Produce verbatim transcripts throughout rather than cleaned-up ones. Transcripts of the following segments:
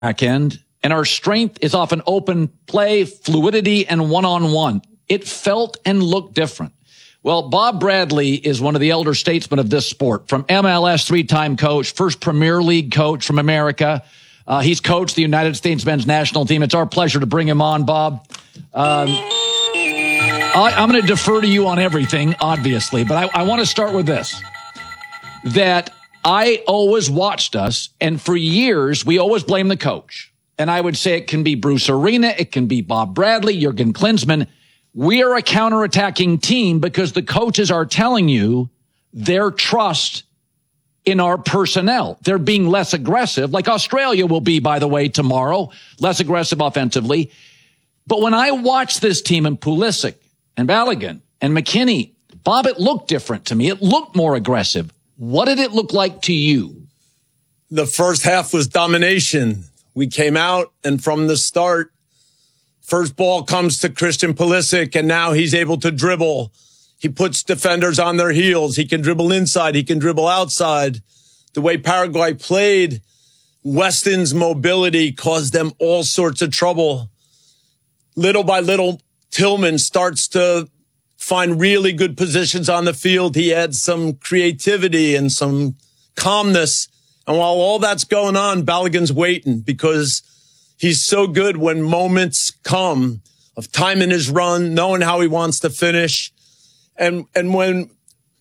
back end, and our strength is often open play, fluidity, and one-on-one. It felt and looked different. Well, Bob Bradley is one of the elder statesmen of this sport. From M L S, three-time coach, first Premier League coach from America. Uh, he's coached the United States men's national team. It's our pleasure to bring him on, Bob. Um, I, I'm going to defer to you on everything, obviously, but I, I want to start with this. That I always watched us, and for years, we always blame the coach. And I would say it can be Bruce Arena, it can be Bob Bradley, Jurgen Klinsmann. We are a counterattacking team because the coaches are telling you their trust in our personnel. They're being less aggressive, like Australia will be, by the way, tomorrow, less aggressive offensively. But when I watch this team and Pulisic and Balogun and McKennie, Bob, it looked different to me. It looked more aggressive. What did it look like to you? The first half was domination. We came out, and from the start, first ball comes to Christian Pulisic, and now he's able to dribble. He puts defenders on their heels. He can dribble inside. He can dribble outside. The way Paraguay played, Weston's mobility caused them all sorts of trouble. Little by little, Tillman starts to find really good positions on the field. He adds some creativity and some calmness. And while all that's going on, Balogun's waiting because he's so good when moments come of timing his run, knowing how he wants to finish. And, and when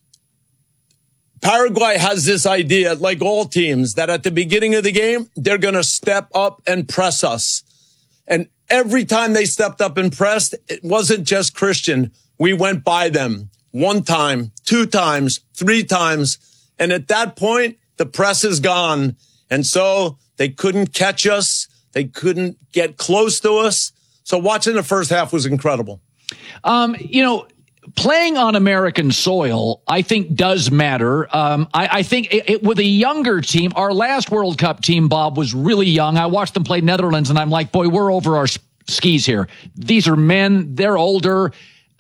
Paraguay has this idea, like all teams, that at the beginning of the game, they're going to step up and press us. And every time they stepped up and pressed, it wasn't just Christian. We went by them one time, two times, three times. And at that point, the press is gone. And so they couldn't catch us. They couldn't get close to us. So watching the first half was incredible. Um, you know, playing on American soil, I think, does matter. Um, I, I think it, it, with a younger team, our last World Cup team, Bob, was really young. I watched them play Netherlands, and I'm like, boy, we're over our skis here. These are men. They're older.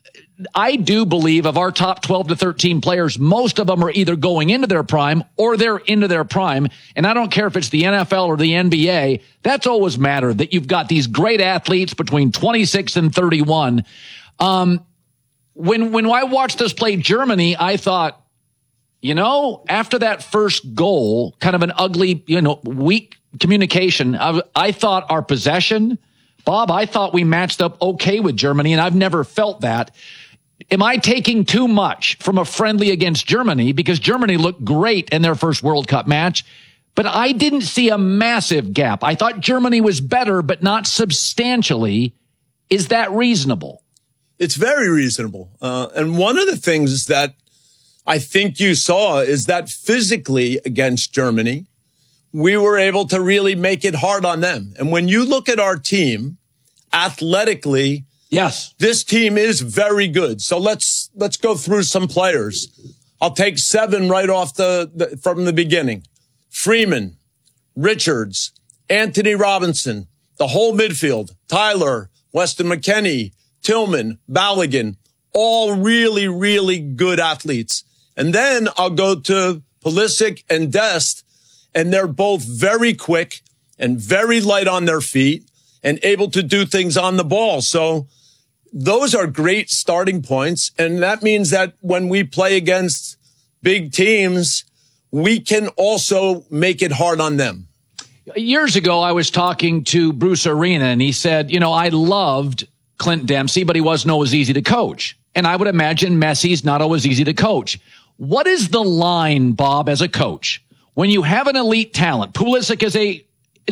I do believe of our top twelve to thirteen players, most of them are either going into their prime or they're into their prime. And I don't care if it's the N F L or the N B A. That's always mattered, that you've got these great athletes between twenty-six and thirty-one. Um, when, when I watched us play Germany, I thought, you know, after that first goal, kind of an ugly, you know, weak communication, I, I thought our possession, Bob, I thought we matched up okay with Germany, and I've never felt that. Am I taking too much from a friendly against Germany? Because Germany looked great in their first World Cup match, but I didn't see a massive gap. I thought Germany was better, but not substantially. Is that reasonable? It's very reasonable. Uh, and one of the things that I think you saw is that physically against Germany, we were able to really make it hard on them. And when you look at our team, athletically, yes, this team is very good. So let's let's go through some players. I'll take seven right off the, the from the beginning. Freeman, Richards, Anthony Robinson, the whole midfield, Tyler, Weston McKennie, Tillman, Balogun, all really, really good athletes. And then I'll go to Pulisic and Dest, and they're both very quick and very light on their feet and able to do things on the ball. So those are great starting points. And that means that when we play against big teams, we can also make it hard on them. Years ago, I was talking to Bruce Arena, and he said, you know, I loved Clint Dempsey, but he wasn't always easy to coach. And I would imagine Messi's not always easy to coach. What is the line, Bob, as a coach, when you have an elite talent? Pulisic is a,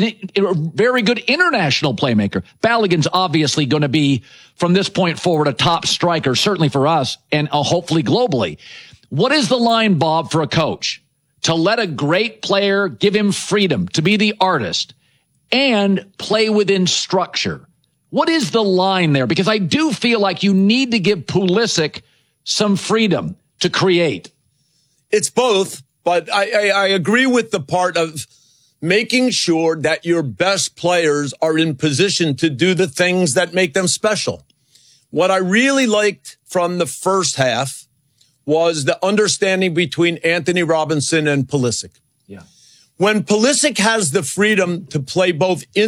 a very good international playmaker. Balogun's obviously going to be, from this point forward, a top striker, certainly for us, and uh, hopefully globally. What is the line, Bob, for a coach? To let a great player, give him freedom to be the artist and play within structure. What is the line there? Because I do feel like you need to give Pulisic some freedom to create. It's both, but I, I, I agree with the part of making sure that your best players are in position to do the things that make them special. What I really liked from the first half was the understanding between Anthony Robinson and Pulisic. Yeah. When Pulisic has the freedom to play both in